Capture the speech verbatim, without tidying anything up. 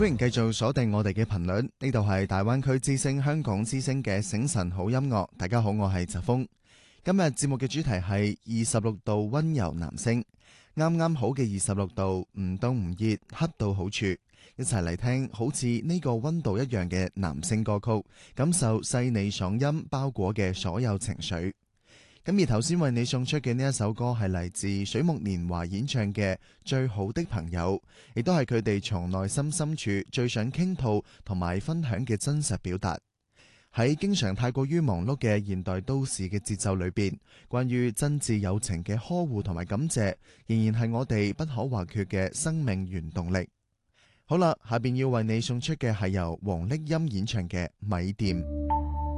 歡迎繼續鎖定我哋嘅頻率，呢度係大灣區之聲香港之聲嘅醒晨好音樂。大家好，我係澤峰。今日節目嘅主題係二十六度溫柔男聲，啱啱好嘅二十六度，唔凍唔熱，恰到好處。一齊嚟聽好似呢個溫度一樣嘅男聲歌曲，感受細膩爽音包裹嘅所有情緒。咁而頭先為你送出嘅呢一首歌係嚟自水木年華演唱嘅《最好的朋友》，亦都係佢哋從內心深處最想傾吐同埋分享嘅真實表達。喺經常太過於忙碌嘅現代都市嘅節奏裏邊，關於真摯友情嘅呵護同埋感謝，仍然係我哋不可或缺嘅生命原動力。好啦，下邊要為你送出嘅係由黃麗音演唱嘅《米店》。